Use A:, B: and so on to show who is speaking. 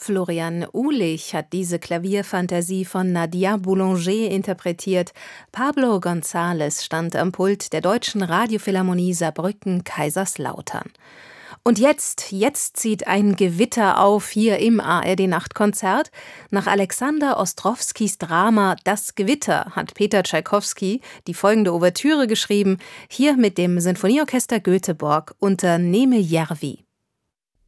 A: Florian Uhlich hat diese Klavierfantasie von Nadia Boulanger interpretiert. Pablo González stand am Pult der Deutschen Radiophilharmonie Saarbrücken-Kaiserslautern. Und jetzt zieht ein Gewitter auf hier im ARD-Nachtkonzert. Nach Alexander Ostrowskis Drama Das Gewitter hat Peter Tschaikowski die folgende Ouvertüre geschrieben, hier mit dem Sinfonieorchester Göteborg unter Neeme Järvi.